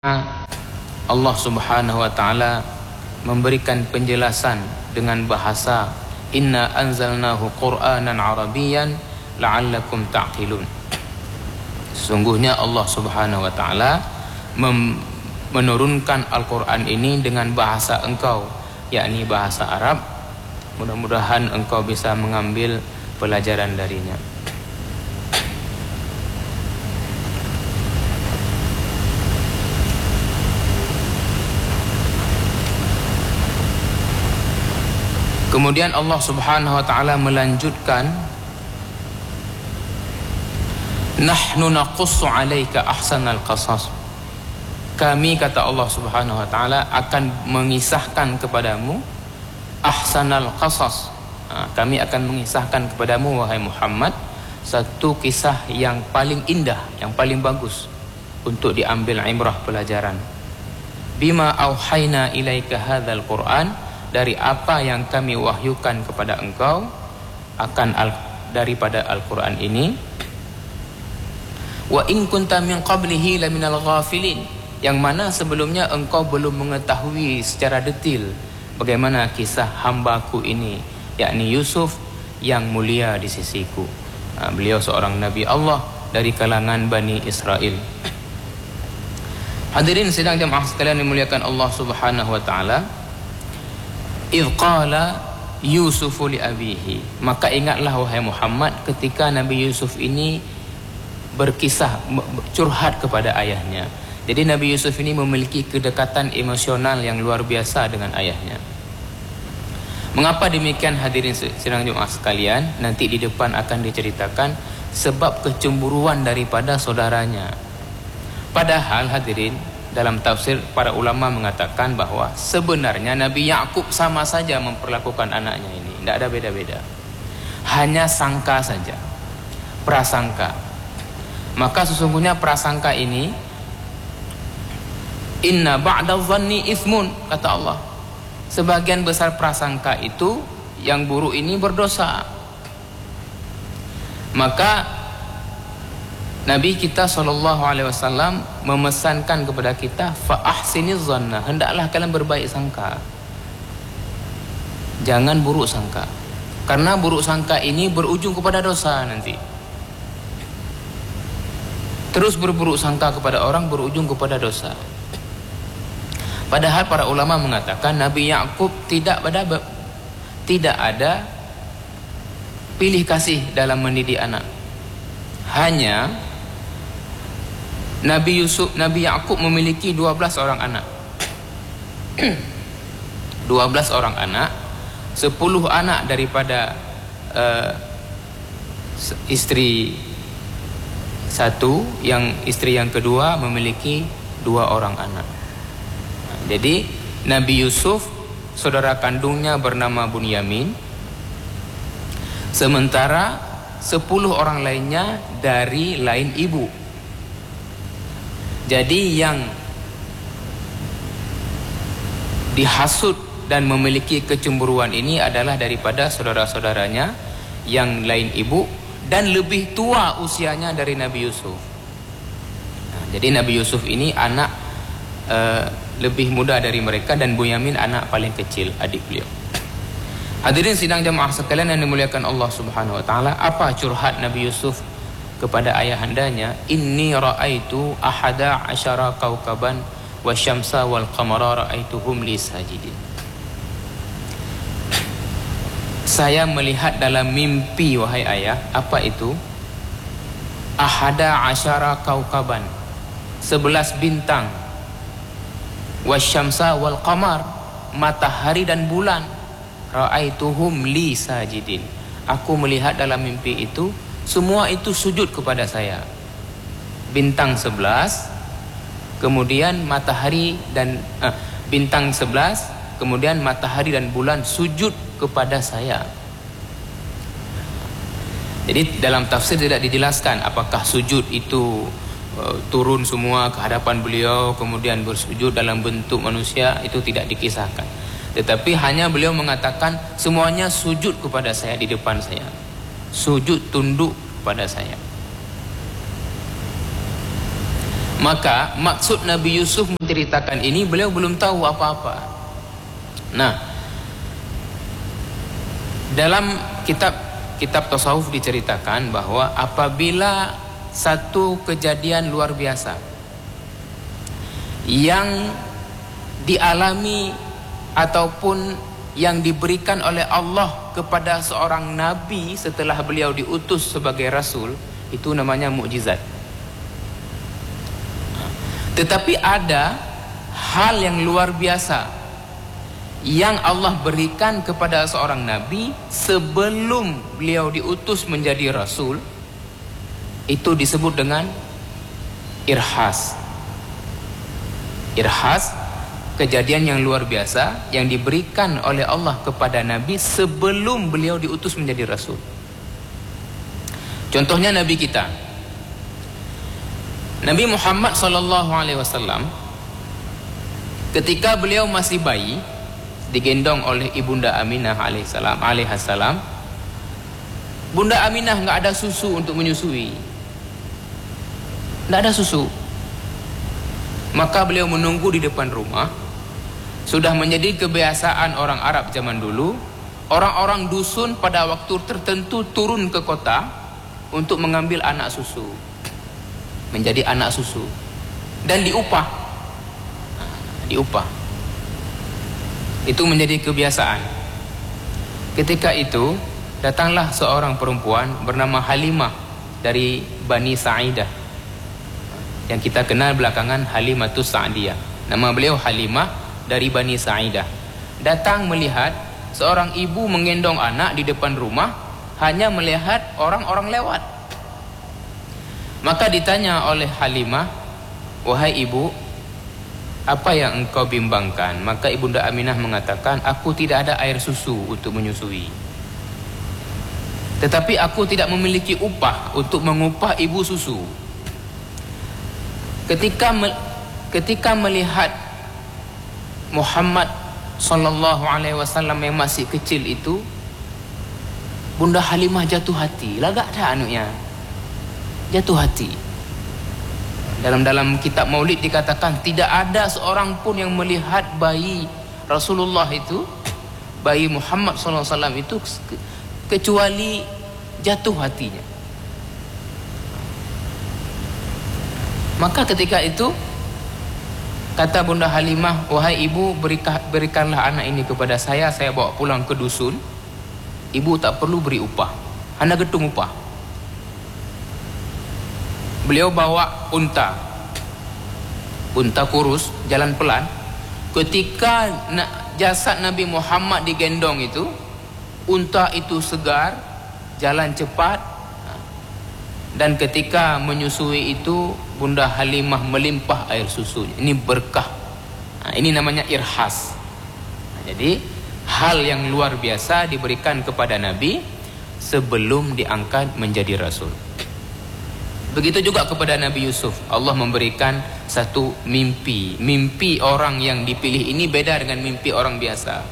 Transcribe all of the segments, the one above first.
Allah Subhanahu wa taala memberikan penjelasan dengan bahasa inna anzalnahu qur'anan arabiyyan la'allakum ta'qilun. Sesungguhnya Allah Subhanahu wa taala menurunkan Al-Qur'an ini dengan bahasa engkau, yakni bahasa Arab. Mudah-mudahan engkau bisa mengambil pelajaran darinya. Kemudian Allah Subhanahu wa taala melanjutkan, nahnu naqussu 'alaika ahsanal qasas. Kami, kata Allah Subhanahu wa taala, akan mengisahkan kepadamu ahsanal qasas. Kami akan mengisahkan kepadamu wahai Muhammad satu kisah yang paling indah, yang paling bagus untuk diambil ibrah pelajaran. Bima auhayna ilaika hadzal Qur'an, dari apa yang kami wahyukan kepada engkau akan daripada Al-Quran ini. Wa in kunta min qablihi laminal ghafilin, yang mana sebelumnya engkau belum mengetahui secara detil bagaimana kisah hambaku ini, yakni Yusuf yang mulia di sisiku. Beliau seorang Nabi Allah dari kalangan Bani Israel. Hadirin sidang jamaah sekalian dimuliakan Allah Subhanahu wa taala. Idh qala Yusufu li abihi, maka ingatlah wahai Muhammad ketika Nabi Yusuf ini berkisah, curhat kepada ayahnya. Jadi Nabi Yusuf ini memiliki kedekatan emosional yang luar biasa dengan ayahnya. Mengapa demikian hadirin sidang Jumat sekalian? Nanti di depan akan diceritakan sebab kecemburuan daripada saudaranya. Padahal hadirin, dalam tafsir para ulama mengatakan bahwa sebenarnya Nabi Yakub sama saja memperlakukan anaknya ini, tidak ada beda-beda. Hanya sangka saja, prasangka. Maka sesungguhnya prasangka ini, inna ba'da dhanni ithmun, kata Allah. Sebagian besar prasangka itu yang buruk ini berdosa. Maka Nabi kita SAW memesankan kepada kita, fa ahsiniz zanna, hendaklah kalian berbaik sangka, jangan buruk sangka, karena buruk sangka ini berujung kepada dosa nanti. Terus berburuk sangka kepada orang berujung kepada dosa. Padahal para ulama mengatakan Nabi Yakub tidak ada pilih kasih dalam mendidik anak. Hanya Nabi Yakub memiliki 12 orang anak. 12 orang anak, 10 anak daripada istri satu, yang istri yang kedua memiliki 2 orang anak. Jadi Nabi Yusuf, saudara kandungnya bernama Bunyamin, sementara 10 orang lainnya dari lain ibu. Jadi yang dihasut dan memiliki kecemburuan ini adalah daripada saudara-saudaranya yang lain ibu dan lebih tua usianya dari Nabi Yusuf. Jadi Nabi Yusuf ini anak lebih muda dari mereka, dan Bunyamin anak paling kecil, adik beliau. Hadirin sidang jamaah sekalian yang dimuliakan Allah Subhanahu wa taala, apa curhat Nabi Yusuf kepada ayahandanya? Inni ra'aitu ahada asyara kaukaban wasyamsa wal qamara ra'aituhum li sajidin. Saya melihat dalam mimpi wahai ayah. Apa itu? Ahada asyara kaukaban, 11 bintang, wasyamsa wal qamar, matahari dan bulan, ra'aituhum li sajidin. Aku melihat dalam mimpi itu semua itu sujud kepada saya. Bintang 11, kemudian matahari dan bintang 11, kemudian matahari dan bulan sujud kepada saya. Jadi dalam tafsir tidak dijelaskan apakah sujud itu turun semua ke hadapan beliau kemudian bersujud dalam bentuk manusia, itu tidak dikisahkan. Tetapi hanya beliau mengatakan semuanya sujud kepada saya di depan saya, sujud tunduk kepada saya. Maka maksud Nabi Yusuf menceritakan ini, beliau belum tahu apa-apa. Nah, dalam kitab tasawuf diceritakan bahwa apabila satu kejadian luar biasa yang dialami ataupun yang diberikan oleh Allah kepada seorang nabi setelah beliau diutus sebagai rasul, itu namanya mukjizat. Tetapi ada hal yang luar biasa yang Allah berikan kepada seorang nabi sebelum beliau diutus menjadi rasul, itu disebut dengan irhas. Irhas, kejadian yang luar biasa yang diberikan oleh Allah kepada nabi sebelum beliau diutus menjadi rasul. Contohnya nabi kita Nabi Muhammad SAW, ketika beliau masih bayi, digendong oleh ibunda Aminah alaihissalam. Bunda Aminah nggak ada susu untuk menyusui, nggak ada susu. Maka beliau menunggu di depan rumah. Sudah menjadi kebiasaan orang Arab zaman dulu, orang-orang dusun pada waktu tertentu turun ke kota untuk mengambil anak susu, menjadi anak susu, dan diupah. Itu menjadi kebiasaan. Ketika itu datanglah seorang perempuan bernama Halimah dari Bani Sa'idah, yang kita kenal belakangan Halimatus Sa'diyah. Nama beliau Halimah dari Bani Sa'idah. Datang melihat seorang ibu menggendong anak di depan rumah, hanya melihat orang-orang lewat. Maka ditanya oleh Halimah, "Wahai ibu, apa yang engkau bimbangkan?" Maka ibunda Aminah mengatakan, "Aku tidak ada air susu untuk menyusui. Tetapi aku tidak memiliki upah untuk mengupah ibu susu." Ketika melihat Muhammad sallallahu alaihi wasallam yang masih kecil itu, Bunda Halimah jatuh hati. Lagak dah anaknya. Jatuh hati. Dalam kitab Maulid dikatakan tidak ada seorang pun yang melihat bayi Rasulullah itu, bayi Muhammad SAW itu, kecuali jatuh hatinya. Maka ketika itu kata Bunda Halimah, "Wahai ibu, berikanlah anak ini kepada saya bawa pulang ke dusun. Ibu tak perlu beri upah, anda getung upah." Beliau bawa unta kurus, jalan pelan. Ketika jasad Nabi Muhammad digendong itu, unta itu segar, jalan cepat. Dan ketika menyusui itu, Bunda Halimah melimpah air susu. Ini berkah. Ini namanya irhas. Jadi hal yang luar biasa diberikan kepada Nabi sebelum diangkat menjadi rasul. Begitu juga kepada Nabi Yusuf. Allah memberikan satu mimpi. Mimpi orang yang dipilih ini beda dengan mimpi orang biasa.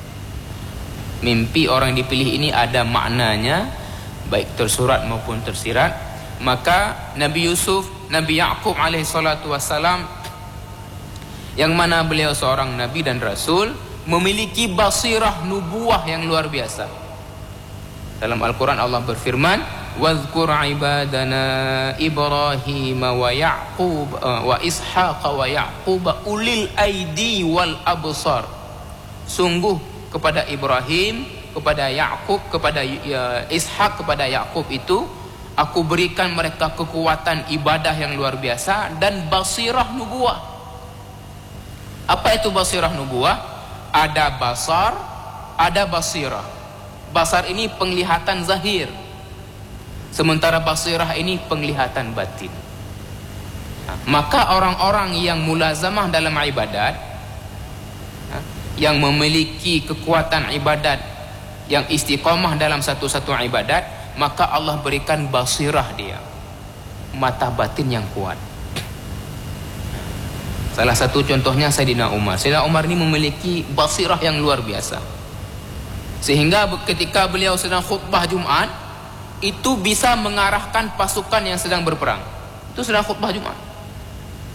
Mimpi orang yang dipilih ini ada maknanya, baik tersurat maupun tersirat. Maka Nabi Yusuf, Nabi Ya'qub alaihissalatu wassalam, yang mana beliau seorang Nabi dan Rasul, memiliki basirah nubuah yang luar biasa. Dalam Al-Quran Allah berfirman, "Wadhkur ibadana Ibrahim wa Ya'qub wa Ishaq wa Ya'qub ulil aidi wal absar." Sungguh kepada Ibrahim, kepada Ya'qub, kepada Ishaq, kepada Ya'qub itu aku berikan mereka kekuatan ibadah yang luar biasa dan basirah nubuah. Apa itu basirah nubuah? Ada basar, ada basirah. Basar ini penglihatan zahir, sementara basirah ini penglihatan batin. Maka orang-orang yang mulazamah dalam ibadat, yang memiliki kekuatan ibadat, yang istiqamah dalam satu-satu ibadat, maka Allah berikan basirah dia, mata batin yang kuat. Salah satu contohnya Sayyidina Umar. Sayyidina Umar ini memiliki basirah yang luar biasa, sehingga ketika beliau sedang khutbah Jumat, itu bisa mengarahkan pasukan yang sedang berperang. Itu sedang khutbah Jumat.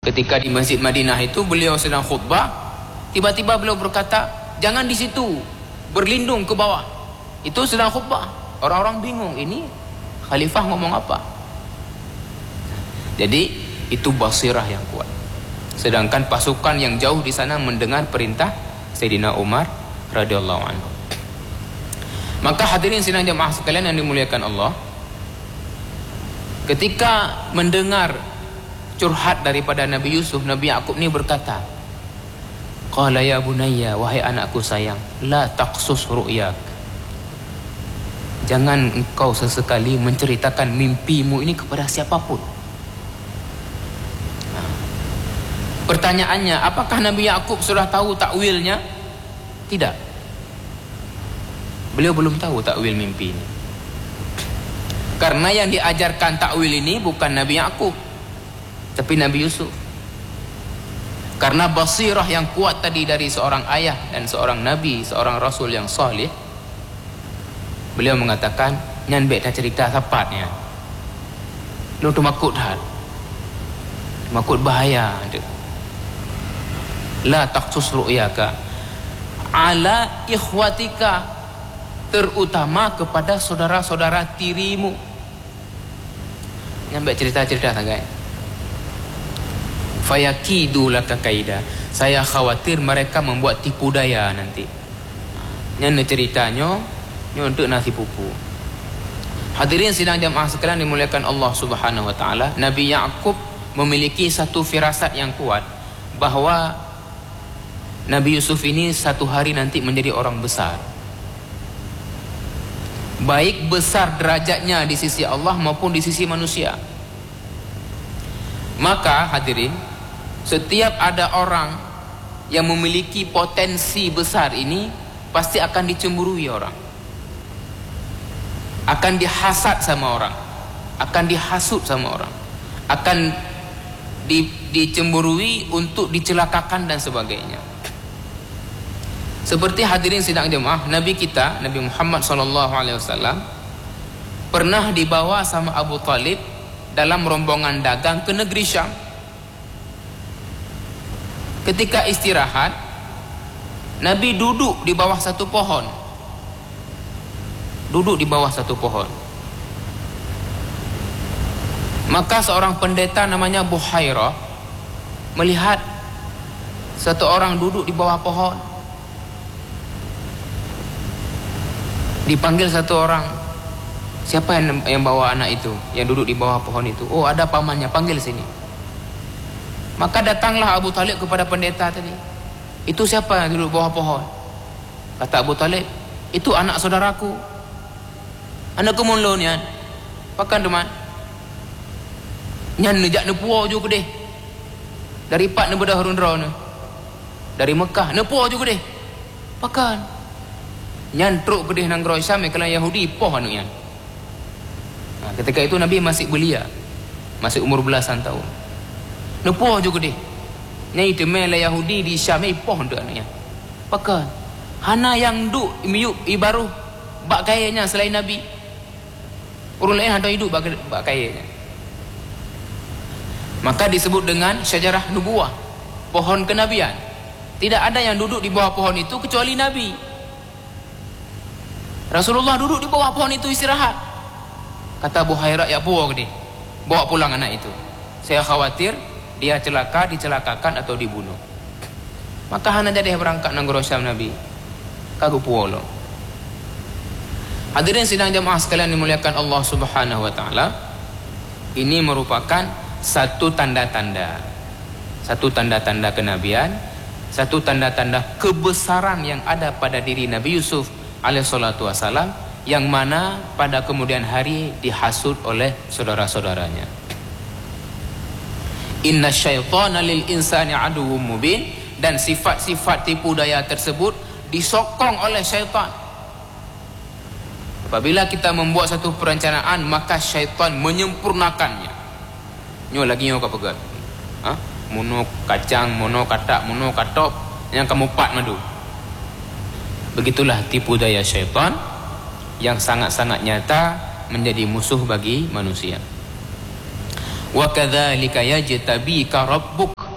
Ketika di Masjid Madinah itu beliau sedang khutbah, tiba-tiba beliau berkata, jangan di situ, berlindung ke bawah. Itu sedang khutbah. Orang-orang bingung, ini khalifah ngomong apa? Jadi itu basirah yang kuat. Sedangkan pasukan yang jauh di sana mendengar perintah Sayyidina Umar radhiyallahu anhu. Maka hadirin sidang jemaah sekalian yang dimuliakan Allah, ketika mendengar curhat daripada Nabi Yusuf, Nabi Yaqub ni berkata, qala ya bunayya, wahai anakku sayang, la taqsus ru'yak, jangan engkau sesekali menceritakan mimpimu ini kepada siapapun. Pertanyaannya, apakah Nabi Yaqub sudah tahu takwilnya? Tidak. Beliau belum tahu takwil mimpi ini. Karena yang diajarkan takwil ini bukan Nabi Yaqub, tapi Nabi Yusuf. Karena basirah yang kuat tadi dari seorang ayah dan seorang nabi, seorang rasul yang salih, beliau mengatakan, nyan bet cerita tepatnya. Lu tu makut hal. Makut bahaya ada. La taqsus ru'yaka ala ikhwatika, terutama kepada saudara-saudara tirimu. Nyan bet cerita-cerita sangat. Fayakidu laka kaida, saya khawatir mereka membuat tipu daya nanti. Nyan ceritanya untuk nasi pupu. Hadirin sidang jamaah sekalian dimuliakan Allah Subhanahu wa taala, Nabi Yaqub memiliki satu firasat yang kuat bahwa Nabi Yusuf ini satu hari nanti menjadi orang besar. Baik besar derajatnya di sisi Allah maupun di sisi manusia. Maka hadirin, setiap ada orang yang memiliki potensi besar ini pasti akan dicemburui orang, akan dihasad sama orang, akan dihasut sama orang, akan dicemburui untuk dicelakakan dan sebagainya. Seperti hadirin sidang jemaah, Nabi kita, Nabi Muhammad SAW pernah dibawa sama Abu Talib dalam rombongan dagang ke negeri Syam. Ketika istirahat, Nabi duduk di bawah satu pohon. Duduk di bawah satu pohon. Maka seorang pendeta namanya Buhairah melihat satu orang duduk di bawah pohon. Dipanggil satu orang, siapa yang bawa anak itu, yang duduk di bawah pohon itu? Oh, ada pamannya, panggil sini. Maka datanglah Abu Talib kepada pendeta tadi. Itu siapa yang duduk di bawah pohon? Kata Abu Talib, itu anak saudaraku. Anakku munlo nian. Pakan teman. Nyan nejak nepuo juga deh. Dari Pak nebedah Harundra ne. Dari Mekah nepuo juga deh. Pakan. Nyan truk kedih nang Roy Syam kalau Yahudi poh anu yan. Nah, ketika itu Nabi masih belia, masih umur belasan tahun. Nepoh juga deh. Nyai temel Yahudi di Syam poh ndak anu yan. Pakan. Hana yang duk miuk ibaruh bak kayanya selain Nabi. Orang lain ada hidup bak kayanya. Maka disebut dengan syajarah nubuwah, pohon kenabian. Tidak ada yang duduk di bawah pohon itu kecuali Nabi. Rasulullah duduk di bawah pohon itu istirahat. Kata Buhairah, ya buang deh, bawa pulang anak itu. Saya khawatir dia celaka, dicelakakan atau dibunuh. Maka hana jadi berangkat nang Syam Nabi. Kagu puolo. Hadirin sidang jamaah sekalian dimuliakan Allah Subhanahu wa taala. Ini merupakan satu tanda-tanda. Satu tanda-tanda kenabian, satu tanda-tanda kebesaran yang ada pada diri Nabi Yusuf alaihissalatu wassalam, yang mana pada kemudian hari dihasut oleh saudara-saudaranya. Inna syaitana lil insani aduwwum mubin, dan sifat-sifat tipu daya tersebut disokong oleh syaitan. Apabila kita membuat satu perencanaan, maka syaitan menyempurnakannya. Nyo lagi nyo kapegat. Mono kacang, mono katak, mono katop, yang kamu pat madu. Begitulah tipu daya syaitan yang sangat-sangat nyata menjadi musuh bagi manusia. Wa kadzalika yajtabika rabbuk,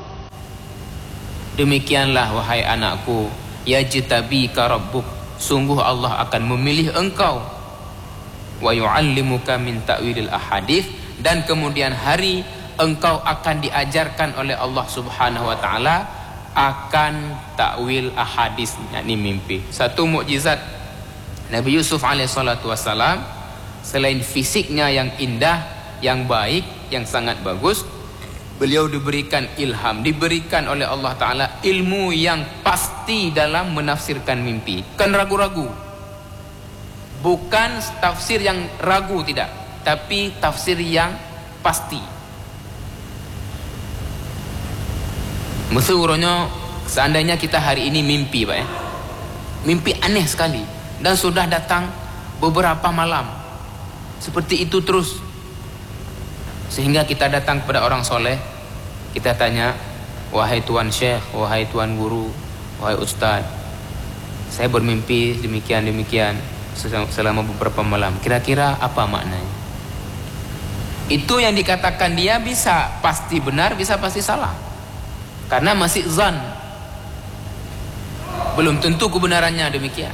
Demikianlah wahai anakku, yajtabika rabbuk, sungguh Allah akan memilih engkau, wa yu'allimuka min ta'wilil ahadits, dan kemudian hari engkau akan diajarkan oleh Allah Subhanahu wa taala akan takwil ahadits, yakni mimpi. Satu mukjizat Nabi Yusuf alaihissalatu wassalam, selain fisiknya yang indah, yang baik, yang sangat bagus, beliau diberikan ilham, diberikan oleh Allah Ta'ala ilmu yang pasti dalam menafsirkan mimpi. Bukan ragu-ragu, bukan tafsir yang ragu, tidak, tapi tafsir yang pasti. Maksudnya seandainya kita hari ini mimpi, Pak, mimpi aneh sekali, dan sudah datang beberapa malam seperti itu terus, sehingga kita datang kepada orang soleh, kita tanya, wahai tuan syekh, wahai tuan guru, wahai ustaz, saya bermimpi demikian-demikian selama beberapa malam, kira-kira apa maknanya? Itu yang dikatakan dia bisa pasti benar, bisa pasti salah, karena masih zan, belum tentu kebenarannya demikian.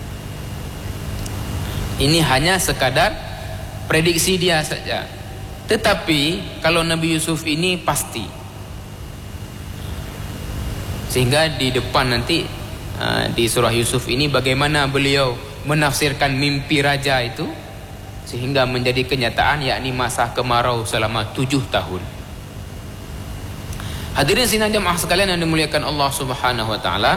Ini hanya sekadar prediksi dia saja. Tetapi kalau Nabi Yusuf ini pasti, sehingga di depan nanti di surah Yusuf ini bagaimana beliau menafsirkan mimpi raja itu sehingga menjadi kenyataan, yakni masa kemarau selama 7 tahun. Hadirin sidang jemaah sekalian yang dimuliakan Allah Subhanahu wa taala,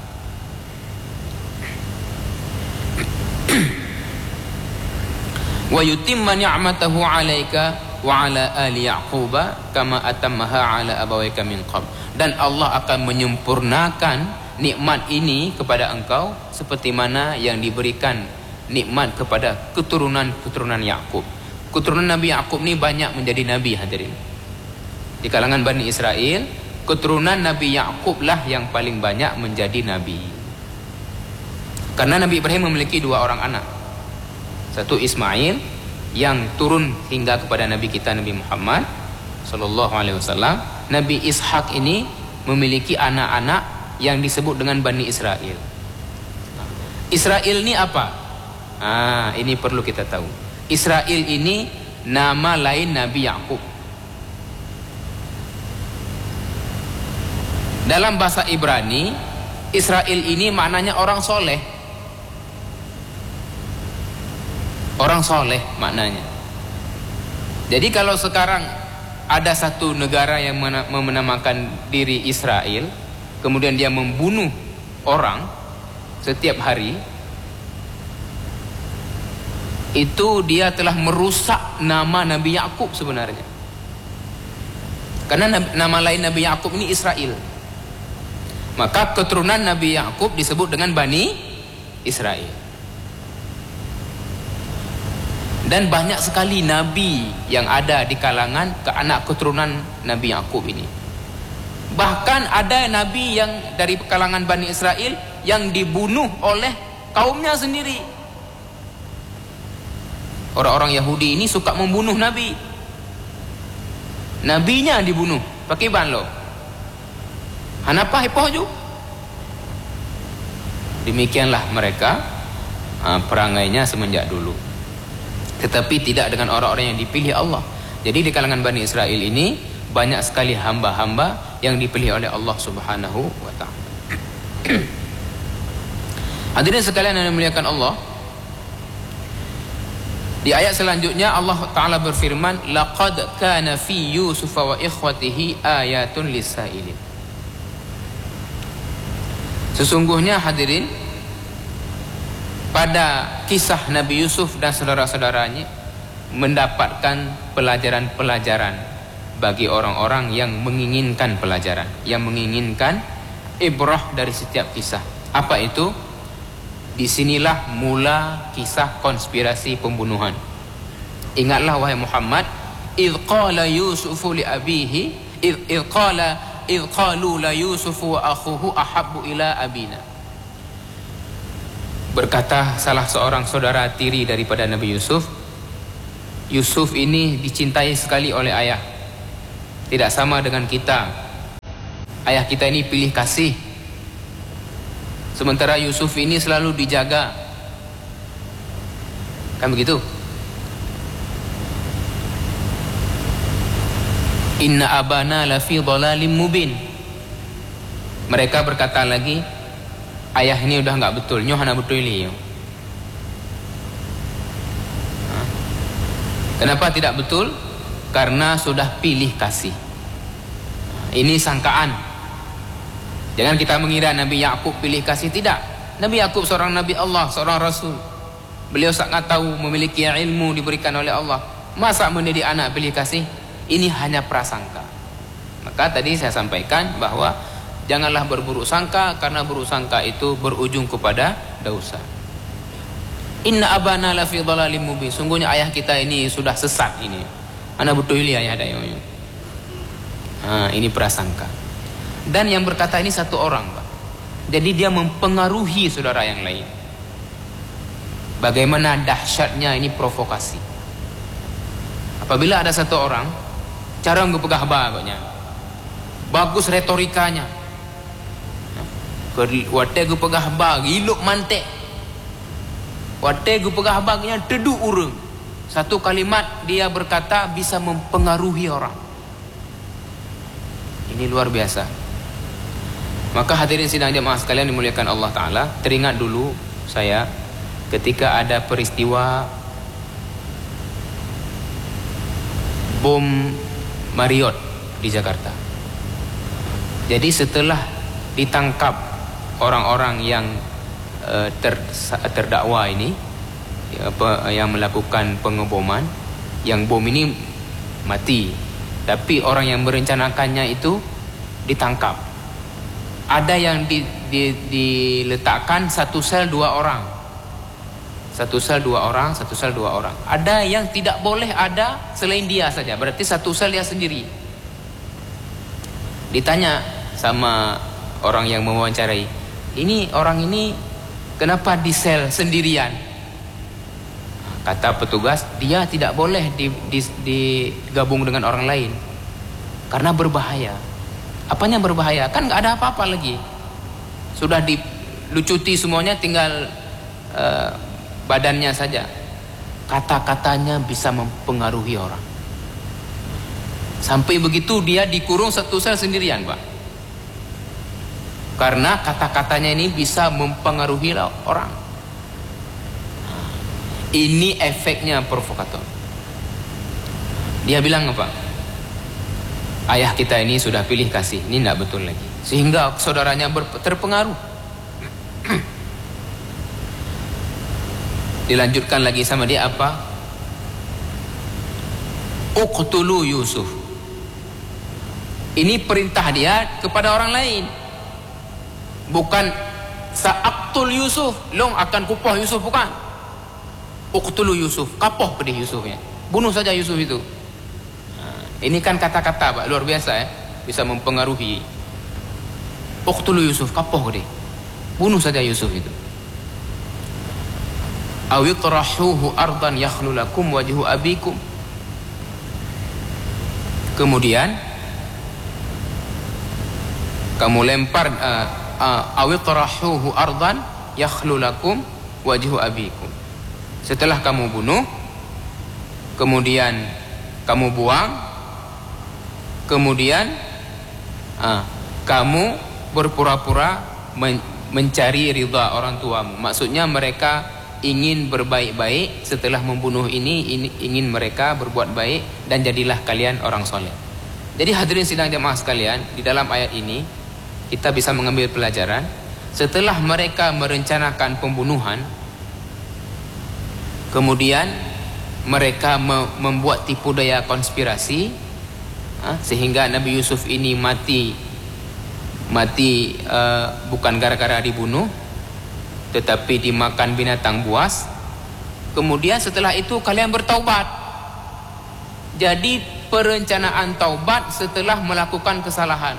wa yutimma ni'matahu 'alaika wa 'ala ali Yaquba kama atammaha 'ala abawayka min qabl, dan Allah akan menyempurnakan nikmat ini kepada engkau seperti mana yang diberikan nikmat kepada keturunan Yakub. Keturunan Nabi Yakub ini banyak menjadi nabi, hadirin. Di kalangan Bani Israel, keturunan Nabi Yakub lah yang paling banyak menjadi nabi. Karena Nabi Ibrahim memiliki 2 orang anak. Satu Ismail yang turun hingga kepada Nabi kita Nabi Muhammad sallallahu alaihi wasallam. Nabi Ishak ini memiliki anak-anak yang disebut dengan Bani Israel. Israel ini apa? Ini perlu kita tahu. Israel ini nama lain Nabi Yakub. Dalam bahasa Ibrani, Israel ini maknanya orang soleh. Orang soleh maknanya. Jadi kalau sekarang ada satu negara yang menamakan diri Israel, kemudian dia membunuh orang setiap hari, itu dia telah merusak nama Nabi Yakub sebenarnya. Karena nama lain Nabi Yakub ini Israel. Maka keturunan Nabi Yakub disebut dengan Bani Israel. Dan banyak sekali nabi yang ada di kalangan anak keturunan Nabi Yakub ini. Bahkan ada nabi yang dari kalangan Bani Israel yang dibunuh oleh kaumnya sendiri. Orang-orang Yahudi ini suka membunuh nabi. Nabinya dibunuh pakai banlo. Hanapa hepoh. Demikianlah mereka perangainya semenjak dulu. Tetapi tidak dengan orang-orang yang dipilih Allah. Jadi di kalangan Bani Israel ini banyak sekali hamba-hamba yang dipilih oleh Allah Subhanahu wa ta'ala. Hadirin sekalian yang dimuliakan Allah, di ayat selanjutnya Allah Ta'ala berfirman, laqad kana fi Yusuf wa ikhwatihi ayatun lis-sailin. Sesungguhnya hadirin, pada kisah Nabi Yusuf dan saudara-saudaranya mendapatkan pelajaran-pelajaran bagi orang-orang yang menginginkan pelajaran, yang menginginkan ibrah dari setiap kisah. Apa itu? Disinilah mula kisah konspirasi pembunuhan. Ingatlah wahai Muhammad, idh qala Yusufu li abihi idh qalu la Yusufu wa akhuhu ahabbu ila abina. Berkata salah seorang saudara tiri daripada Nabi Yusuf, Yusuf ini dicintai sekali oleh ayah, tidak sama dengan kita. ayah kita ini pilih kasih, sementara Yusuf ini selalu dijaga. Kan begitu? Inna abana lafi dhalalim mubin. Mereka berkata lagi, ayah ini udah nggak betul, nyoh hana betul ini. Kenapa tidak betul? Karena sudah pilih kasih. Ini sangkaan. Jangan kita mengira Nabi Yakub pilih kasih, tidak. Nabi Yakub seorang Nabi Allah, seorang Rasul. Beliau sangat tahu, memiliki ilmu diberikan oleh Allah. Masa mendidik anak pilih kasih? Ini hanya prasangka. Maka tadi saya sampaikan bahwa janganlah berburuk sangka, karena buruk sangka itu berujung kepada dosa. Inna abana lafi dhalalim mubin. Sungguhnya ayah kita ini sudah sesat ini. Ana betul ini ayah dayonya. Ini prasangka. Dan yang berkata ini satu orang, Pak. Jadi dia mempengaruhi saudara yang lain. Bagaimana dahsyatnya ini provokasi. Apabila ada satu orang, cara ngepegah baganya, bagus retorikanya, wate gepegah bag, iluk mantek, wate gepegah bagnya teduk urang. Satu kalimat dia berkata bisa mempengaruhi orang. Ini luar biasa. Maka hadirin sidang jemaah sekalian dimuliakan Allah Ta'ala, teringat dulu saya ketika ada peristiwa bom Marriott di Jakarta. Jadi setelah ditangkap orang-orang yang terdakwa ini, yang melakukan pengeboman, yang bom ini mati, tapi orang yang merencanakannya itu ditangkap. Ada yang diletakkan satu sel 2 orang, satu sel 2 orang, satu sel 2 orang. Ada yang tidak boleh ada selain dia saja, berarti satu sel dia sendiri. Ditanya sama orang yang mewawancarai, ini orang ini kenapa di sel sendirian? Kata petugas, dia tidak boleh digabung dengan orang lain karena berbahaya. Apanya berbahaya? Kan nggak ada apa-apa lagi. Sudah dilucuti semuanya, tinggal badannya saja. Kata-katanya bisa mempengaruhi orang. Sampai begitu dia dikurung satu sel sendirian, Pak. Karena kata-katanya ini bisa mempengaruhi orang. Ini efeknya provokator. Dia bilang apa? Ayah kita ini sudah pilih kasih, ini tidak betul lagi. Sehingga saudaranya terpengaruh. Dilanjutkan lagi sama dia apa? Uqtulu Yusuf. Ini perintah dia kepada orang lain. Bukan sa'aqtul Yusuf, long akan kupah Yusuf, bukan. Uqtulu Yusuf, kapah pedih Yusufnya. Bunuh saja Yusuf itu. Ini kan kata-kata, Pak, luar biasa ya, bisa mempengaruhi. Uqtulu Yusuf, kapah pedih. Bunuh saja Yusuf itu. Aw yutrahuhu ardan yakhlu lakum wajhu abikum. Kemudian kamu lempar aw yutrahuhu ardan yakhlu lakum wajhu abikum. Setelah kamu bunuh, kemudian kamu buang, kemudian kamu berpura-pura mencari ridha orang tuamu. Maksudnya mereka ingin berbaik-baik setelah membunuh ini ingin mereka berbuat baik dan jadilah kalian orang soleh. Jadi hadirin sidang jemaah sekalian, di dalam ayat ini kita bisa mengambil pelajaran. Setelah mereka merencanakan pembunuhan, kemudian mereka membuat tipu daya konspirasi, sehingga Nabi Yusuf ini mati bukan gara-gara dibunuh, tetapi dimakan binatang buas. Kemudian setelah itu kalian bertaubat. Jadi perencanaan taubat setelah melakukan kesalahan.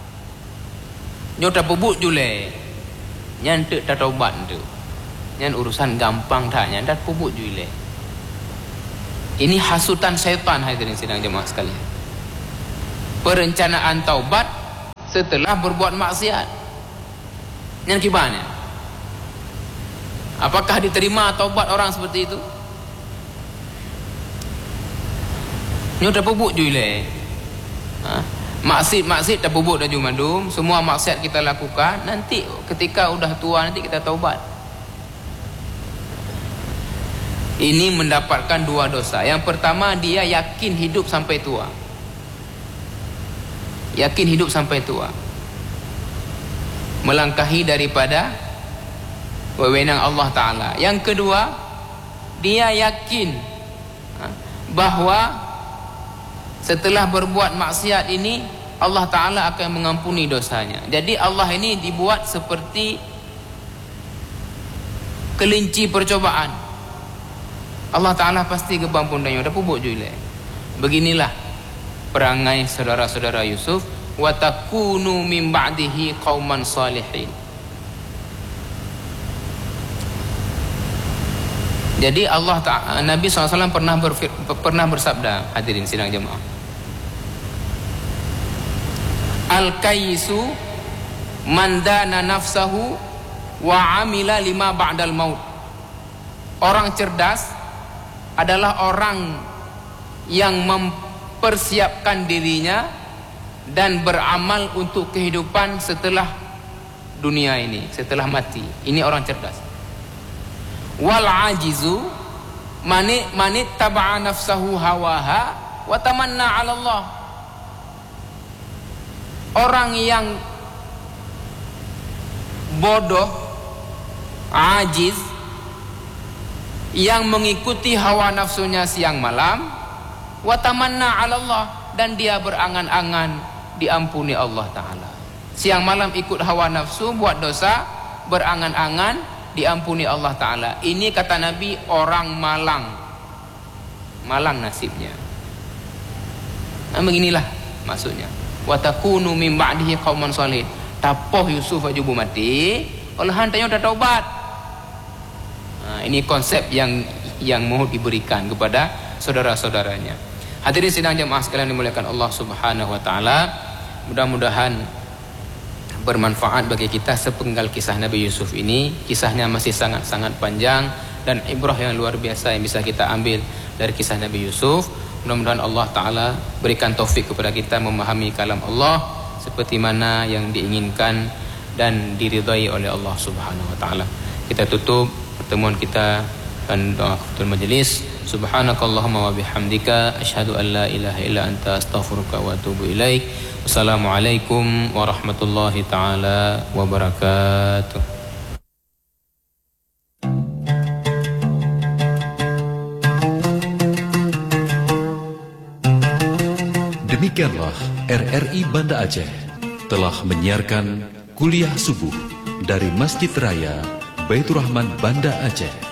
Nyota bubuk jule, nyantek tak taubat tu, nyan urusan gampang tak nyandat bubuk jule. Ini hasutan syaitan, hadirin sidang jemaah sekalian. Perencanaan taubat setelah berbuat maksiat. Yang kibanya, apakah diterima taubat orang seperti itu? Nyo dah pubuk jule. Maksud dah pubuk dah jumadum, semua maksiat kita lakukan, nanti ketika udah tua nanti kita taubat. Ini mendapatkan dua dosa. Yang pertama, dia yakin hidup sampai tua. Yakin hidup sampai tua, melangkahi daripada wewenang Allah Ta'ala. Yang kedua, dia yakin bahawa setelah berbuat maksiat ini Allah Ta'ala akan mengampuni dosanya. Jadi Allah ini dibuat seperti kelinci percobaan. Allah Ta'ala pasti gebam pundanya. Dah pubuk juga. Beginilah perangai saudara-saudara Yusuf. Wa takunu min ba'dihi qauman salihin. Jadi Allah Ta'ala, Nabi SAW pernah bersabda, hadirin sidang jemaah, Al-kaisu man dana nafsahu wa amila lima ba'dal maut. Orang cerdas adalah orang yang mempersiapkan dirinya dan beramal untuk kehidupan setelah dunia ini, setelah mati. Ini orang cerdas. Wal ajizu man taba'a nafsahu hawaha wa tamanna 'ala Allah. Orang yang bodoh, ajiz, yang mengikuti hawa nafsunya siang malam, wa tamanna 'ala Allah, dan dia berangan-angan diampuni Allah Ta'ala. Siang malam ikut hawa nafsu, buat dosa, berangan-angan diampuni Allah Ta'ala. Ini kata Nabi orang malang, malang nasibnya. Nah, beginilah maksudnya. Wa takunu min ba'dihi qauman salihin. Tapoh Yusuf ajubu mati, olahan tanya dah taubat. Nah, ini konsep yang mau diberikan kepada saudara-saudaranya. Hadirin sidang jemaah sekalian dimuliakan Allah Subhanahu wa taala. Mudah-mudahan bermanfaat bagi kita sepenggal kisah Nabi Yusuf ini. Kisahnya masih sangat-sangat panjang dan ibrah yang luar biasa yang bisa kita ambil dari kisah Nabi Yusuf. Mudah-mudahan Allah Ta'ala berikan taufik kepada kita memahami kalam Allah seperti mana yang diinginkan dan diridai oleh Allah Subhanahu wa taala. Kita tutup pertemuan kita dan doa kafaratul majlis. Subhanakallahumma wa bihamdika asyhadu an la ilaha illa anta astaghfiruka wa atubu ilaik. Wassalamualaikum warahmatullahi taala wabarakatuh. Demikianlah RRI Banda Aceh telah menyiarkan kuliah subuh dari Masjid Raya Baitur Rahman Banda Aceh.